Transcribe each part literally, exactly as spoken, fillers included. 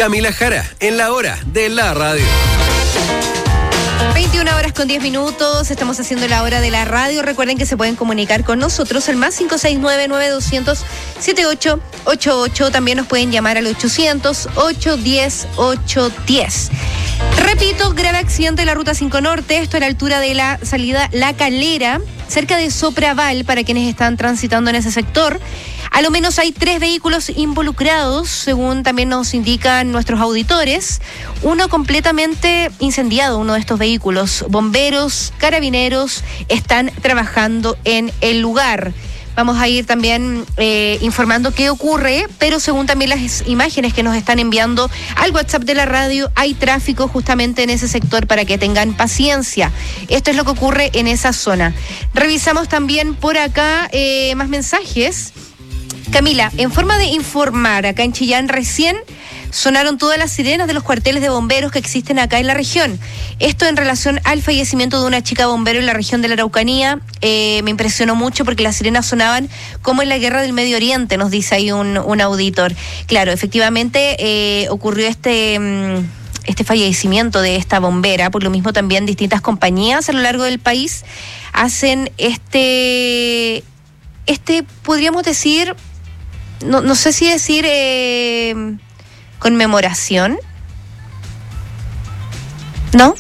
Camila Jara, en la hora de la radio. veintiuna horas con diez minutos, estamos haciendo la hora de la radio. Recuerden que se pueden comunicar con nosotros al más cinco seis nueve, nueve dos cero cero, siete ocho ocho ocho. También nos pueden llamar al ochocientos, ochocientos diez, ochocientos diez. Repito, grave accidente en la Ruta cinco Norte, esto a la altura de la salida La Calera, cerca de Sopraval, para quienes están transitando en ese sector. A lo menos hay tres vehículos involucrados, según también nos indican nuestros auditores. Uno completamente incendiado, uno de estos vehículos. Bomberos, carabineros están trabajando en el lugar. Vamos a ir también eh, informando qué ocurre, pero según también las imágenes que nos están enviando al WhatsApp de la radio, hay tráfico justamente en ese sector para que tengan paciencia. Esto es lo que ocurre en esa zona. Revisamos también por acá eh, más mensajes. Camila, en forma de informar, acá en Chillán recién sonaron todas las sirenas de los cuarteles de bomberos que existen acá en la región. Esto en relación al fallecimiento de una chica bombero en la región de la Araucanía. Eh, me impresionó mucho porque las sirenas sonaban como en la guerra del Medio Oriente, nos dice ahí un, un auditor. Claro, efectivamente eh, ocurrió este... Mmm, este fallecimiento de esta bombera. Por lo mismo también distintas compañías a lo largo del país hacen este... Este, podríamos decir... No, no sé si decir eh, conmemoración, ¿no?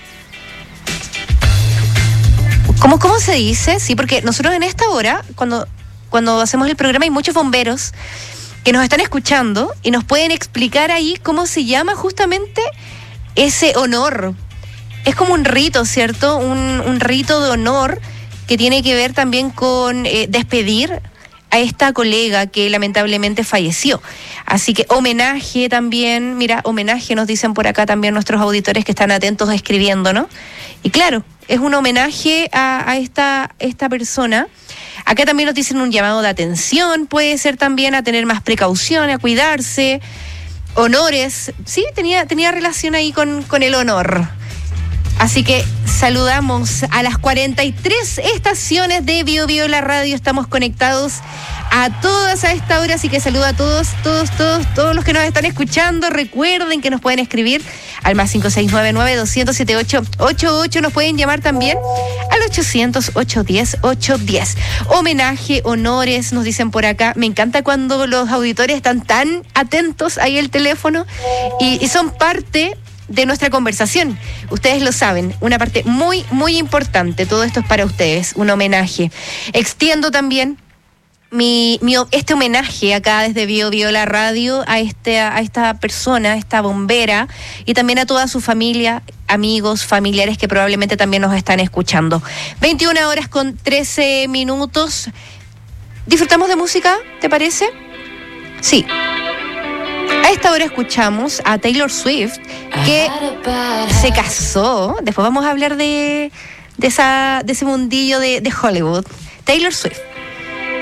¿Cómo, ¿Cómo se dice? Sí, porque nosotros en esta hora, cuando, cuando hacemos el programa, hay muchos bomberos que nos están escuchando y nos pueden explicar ahí cómo se llama justamente ese honor. Es como un rito, ¿cierto? Un, un rito de honor que tiene que ver también con eh, despedir a esta colega que lamentablemente falleció. Así que homenaje también, mira, homenaje nos dicen por acá también nuestros auditores que están atentos escribiendo, ¿no? Y claro, es un homenaje a, a esta, esta persona. Acá también nos dicen un llamado de atención, puede ser también a tener más precaución, a cuidarse, honores, sí, tenía, tenía relación ahí con, con el honor. Así que saludamos a las cuarenta y tres estaciones de Bio Bio La Radio. Estamos conectados a todas a esta hora, así que saludo a todos, todos, todos, todos los que nos están escuchando. Recuerden que nos pueden escribir al más cinco seis nueve, nueve dos cero cero, siete ocho ocho ocho. Nos pueden llamar también al ochocientos, ochocientos diez, ochocientos diez. Homenaje, honores, nos dicen por acá. Me encanta cuando los auditores están tan atentos ahí al teléfono y, y son parte de nuestra conversación. Ustedes lo saben, una parte muy, muy importante. Todo esto es para ustedes, un homenaje. Extiendo también mi, mi este homenaje acá desde Bio Bio La Radio a, este, a esta persona, a esta bombera, y también a toda su familia, amigos, familiares que probablemente también nos están escuchando. veintiuna horas con trece minutos. ¿Disfrutamos de música? ¿Te parece? Sí. A esta hora escuchamos a Taylor Swift, que se casó. Después vamos a hablar de, de, esa, de ese mundillo de, de Hollywood. Taylor Swift.